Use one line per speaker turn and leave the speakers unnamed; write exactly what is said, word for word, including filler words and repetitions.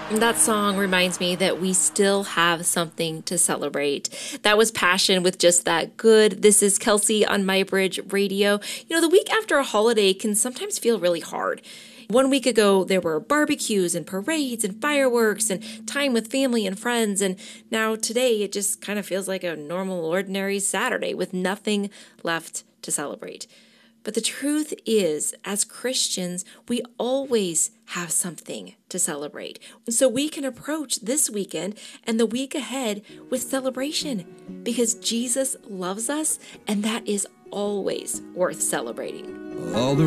That song reminds me that we still have something to celebrate. That was Passion with Just That Good. This is Kelsey on My Bridge Radio. You know, the week after a holiday can sometimes feel really hard. One week ago, there were barbecues and parades and fireworks and time with family and friends. And now today, it just kind of feels like a normal, ordinary Saturday with nothing left to celebrate. But the truth is, as Christians, we always have something to celebrate. So we can approach this weekend and the week ahead with celebration because Jesus loves us, and that is always worth celebrating.
All the